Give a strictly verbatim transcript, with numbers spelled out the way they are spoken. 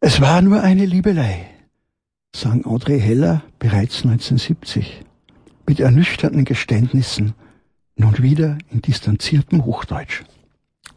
Es war nur eine Liebelei, sang Audrey Heller bereits neunzehnhundertsiebzig, mit ernüchternden Geständnissen, nun wieder in distanziertem Hochdeutsch.